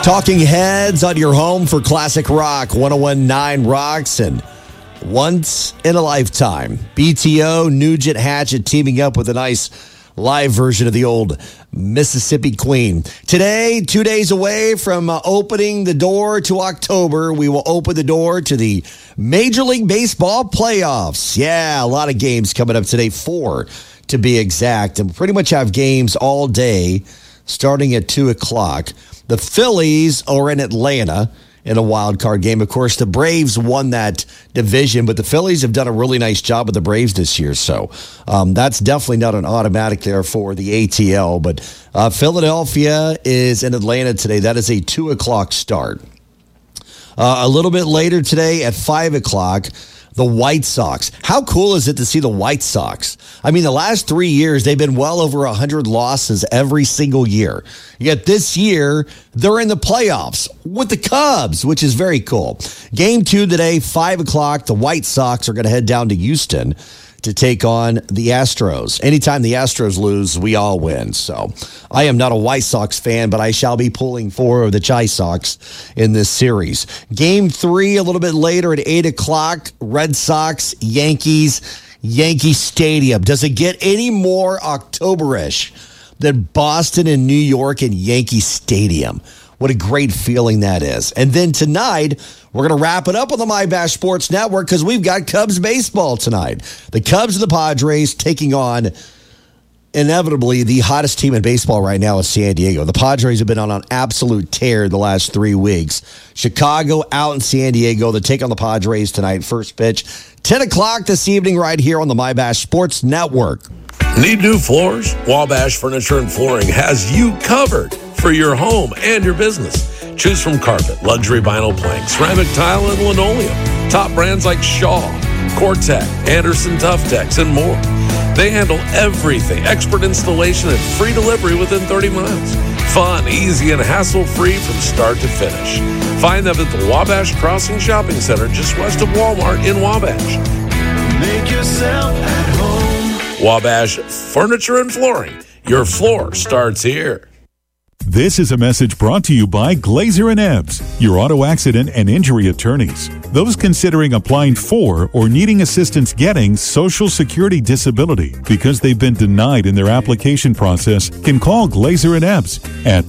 Talking Heads on your home for classic rock. 101.9 Rocks and Once in a Lifetime. BTO, Nugent, Hatchet teaming up with a nice live version of the old Mississippi Queen. Today, 2 days away from opening the door to October, we will open the door to the Major League Baseball playoffs. Yeah, a lot of games coming up today, 4 to be exact, and pretty much have games all day starting at 2 o'clock. The Phillies are in Atlanta in a wild card game. Of course, the Braves won that division, but the Phillies have done a really nice job with the Braves this year. So that's definitely not an automatic there for the ATL. But Philadelphia is in Atlanta today. That is a 2 o'clock start. A little bit later today at 5 o'clock, the White Sox. How cool is it to see the White Sox? I mean, the last 3 years, they've been well over 100 losses every single year. Yet this year, they're in the playoffs with the Cubs, which is very cool. Game 2 today, 5 o'clock. The White Sox are going to head down to Houston to take on the Astros. Anytime the Astros lose, we all win. So I am not a White Sox fan, but I shall be pulling for the Chi Sox in this series. Game 3, a little bit later at 8 o'clock, Red Sox, Yankees, Yankee Stadium. Does it get any more October-ish than Boston and New York and Yankee Stadium? What a great feeling that is. And then tonight, we're going to wrap it up on the MyBash Sports Network because we've got Cubs baseball tonight. The Cubs and the Padres taking on, inevitably, the hottest team in baseball right now is San Diego. The Padres have been on an absolute tear the last 3 weeks. Chicago out in San Diego. They take on the Padres tonight. First pitch, 10 o'clock this evening right here on the MyBash Sports Network. Need new floors? Wabash Furniture and Flooring has you covered for your home and your business. Choose from carpet, luxury vinyl plank, ceramic tile, and linoleum. Top brands like Shaw, Cortec, Anderson Toughtex, and more. They handle everything. Expert installation and free delivery within 30 miles. Fun, easy, and hassle-free from start to finish. Find them at the Wabash Crossing Shopping Center just west of Walmart in Wabash. Make yourself at home. Wabash Furniture and Flooring. Your floor starts here. This is a message brought to you by Glazer and Ebbs, your auto accident and injury attorneys. Those considering applying for or needing assistance getting Social Security disability because they've been denied in their application process can call Glazer and Ebbs at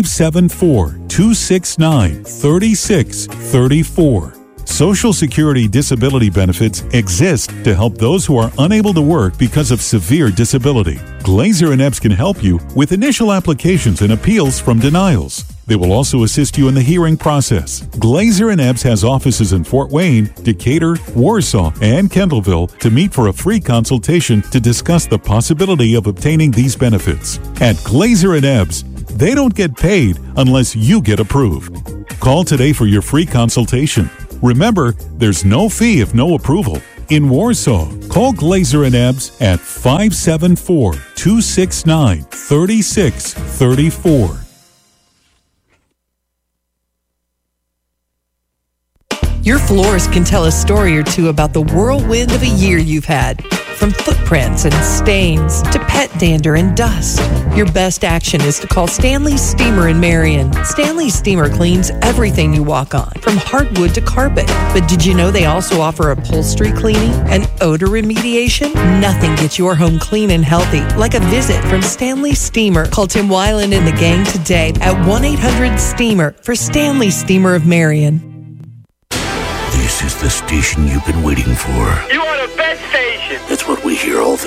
574-269-3634. Social Security disability benefits exist to help those who are unable to work because of severe disability. Glazer and Ebbs can help you with initial applications and appeals from denials. They will also assist you in the hearing process. Glazer and Ebbs has offices in Fort Wayne, Decatur, Warsaw, and Kendallville to meet for a free consultation to discuss the possibility of obtaining these benefits. At Glazer and Ebbs, they don't get paid unless you get approved. Call today for your free consultation. Remember, there's no fee if no approval. In Warsaw, call Glazer and Ebbs at 574-269-3634. Your floors can tell a story or two about the whirlwind of a year you've had. From footprints and stains to pet dander and dust. Your best action is to call Stanley Steamer in Marion. Stanley Steamer cleans everything you walk on, from hardwood to carpet. But did you know they also offer upholstery cleaning and odor remediation? Nothing gets your home clean and healthy like a visit from Stanley Steamer. Call Tim Weiland and the gang today at 1-800-STEAMER for Stanley Steamer of Marion. This is the station you've been waiting for. You are the best station. That's what we hear all the